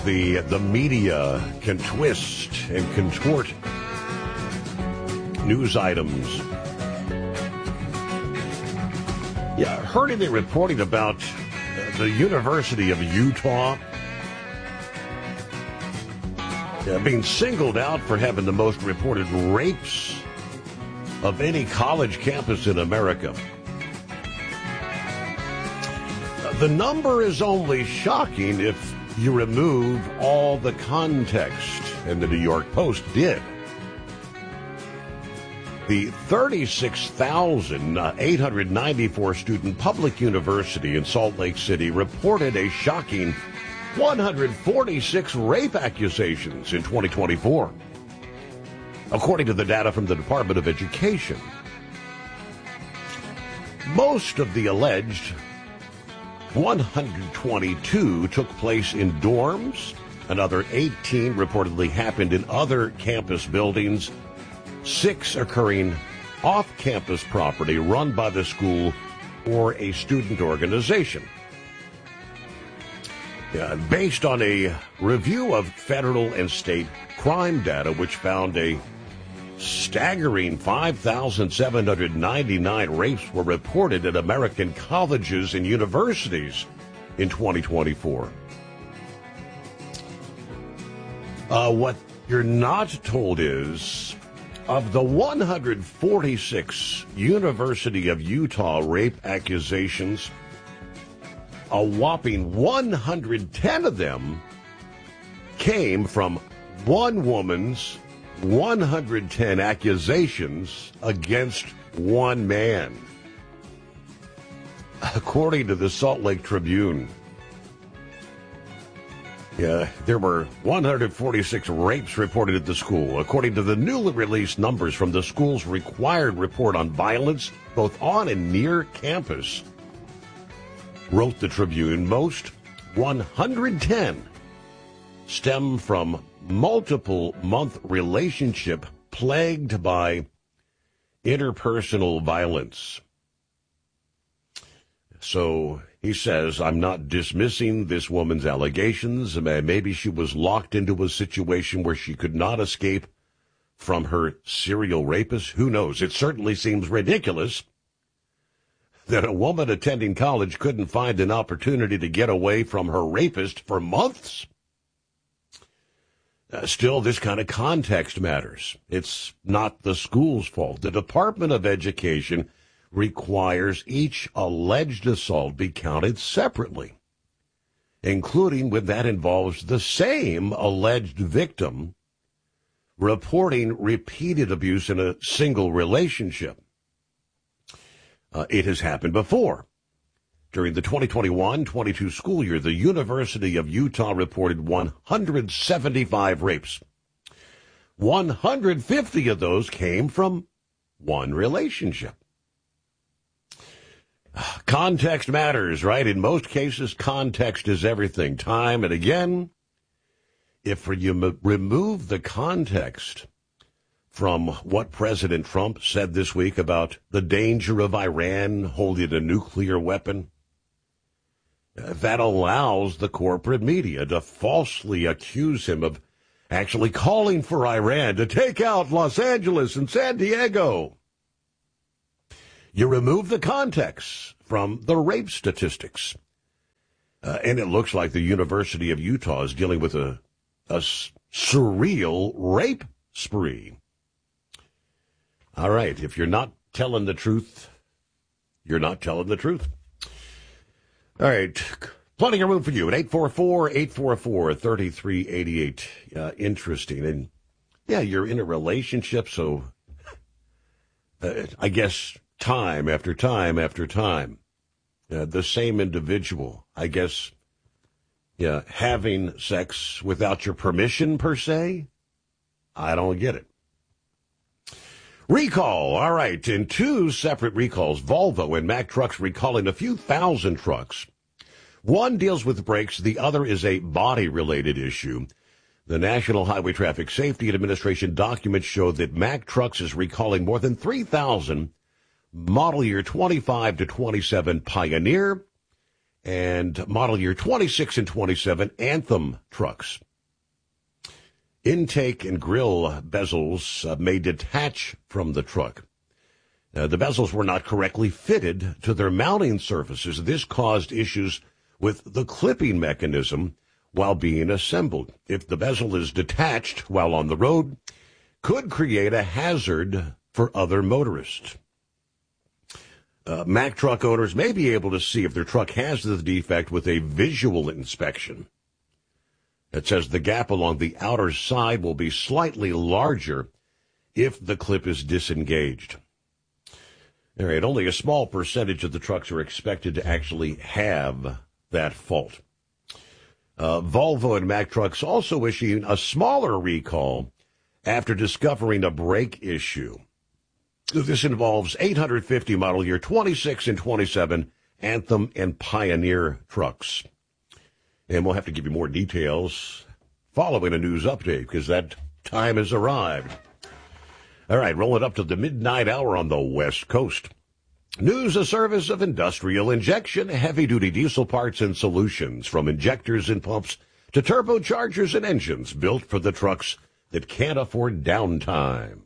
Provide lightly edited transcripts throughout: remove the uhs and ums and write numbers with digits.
The media can twist and contort news items. Yeah, heard any reporting about the University of Utah being singled out for having the most reported rapes of any college campus in America. The number is only shocking if you remove all the context, and the New York Post did. The 36,894 student public university in Salt Lake City reported a shocking 146 rape accusations in 2024, according to the data from the Department of Education. Most of the alleged 122 took place in dorms. Another 18 reportedly happened in other campus buildings, 6 occurring off-campus property run by the school or a student organization. Based on a review of federal and state crime data, which found a staggering 5,799 rapes were reported at American colleges and universities in 2024. What you're not told is, of the 146 University of Utah rape accusations, a whopping 110 of them came from one woman's 110 accusations against one man, according to the Salt Lake Tribune. There were 146 rapes reported at the school, according to the newly released numbers from the school's required report on violence, both on and near campus. Wrote the Tribune, most 110 stem from multiple-month relationship plagued by interpersonal violence. So he says, I'm not dismissing this woman's allegations. Maybe she was locked into a situation where she could not escape from her serial rapist. Who knows? It certainly seems ridiculous that a woman attending college couldn't find an opportunity to get away from her rapist for months. Still, this kind of context matters. It's not the school's fault. The Department of Education requires each alleged assault be counted separately, including when that involves the same alleged victim reporting repeated abuse in a single relationship. It has happened before. During the 2021-22 school year, the University of Utah reported 175 rapes. 150 of those came from one relationship. Context matters, right? In most cases, context is everything. Time and again, if you remove the context from what President Trump said this week about the danger of Iran holding a nuclear weapon, that allows the corporate media to falsely accuse him of actually calling for Iran to take out Los Angeles and San Diego. You remove the context from the rape statistics, and it looks like the University of Utah is dealing with a surreal rape spree. All right, if you're not telling the truth, you're not telling the truth. All right, plenty of room for you at 844-844-3388. Interesting. And, yeah, you're in a relationship, so I guess time after time after time, the same individual, I guess, having sex without your permission, per se, I don't get it. Recall, all right, in 2 separate recalls, Volvo and Mack Trucks recalling a few thousand trucks. One deals with brakes, the other is a body-related issue. The National Highway Traffic Safety Administration documents show that Mack Trucks is recalling more than 3,000 model year 25 to 27 Pioneer and model year 26 and 27 Anthem trucks. Intake and grill bezels may detach from the truck. The bezels were not correctly fitted to their mounting surfaces. This caused issues with the clipping mechanism while being assembled. If the bezel is detached while on the road, could create a hazard for other motorists. Mack truck owners may be able to see if their truck has the defect with a visual inspection. It says the gap along the outer side will be slightly larger if the clip is disengaged. All right, only a small percentage of the trucks are expected to actually have that fault. Volvo and Mack trucks also issuing a smaller recall after discovering a brake issue. This involves 850 model year 26 and 27 Anthem and Pioneer trucks. And we'll have to give you more details following a news update because that time has arrived. All right, roll it up to the midnight hour on the West Coast. News, a service of Industrial Injection, heavy-duty diesel parts and solutions, from injectors and pumps to turbochargers and engines built for the trucks that can't afford downtime.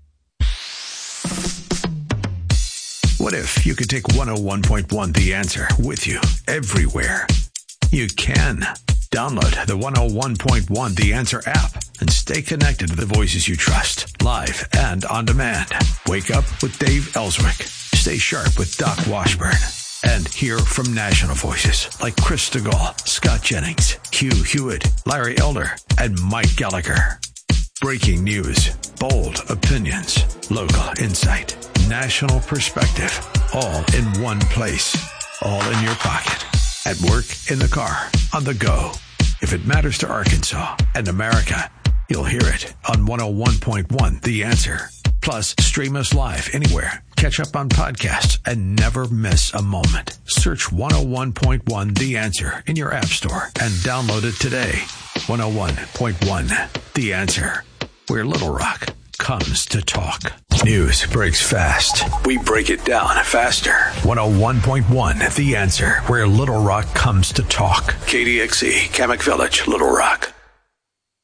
What if you could take 101.1 The Answer with you everywhere? You can. Download the 101.1 The Answer app and stay connected to the voices you trust, live and on demand. Wake up with Dave Ellswick. Stay sharp with Doc Washburn. And hear from national voices like Chris Stegall, Scott Jennings, Hugh Hewitt, Larry Elder, and Mike Gallagher. Breaking news, bold opinions, local insight, national perspective, all in one place, all in your pocket. At work, in the car, on the go. If it matters to Arkansas and America, you'll hear it on 101.1 The Answer. Plus, stream us live anywhere. Catch up on podcasts and never miss a moment. Search 101.1 The Answer in your app store and download it today. 101.1 The Answer, where Little Rock comes to talk. News breaks fast. We break it down faster. 101.1 The Answer, where Little Rock comes to talk. KDXE, Kamak Village, Little Rock.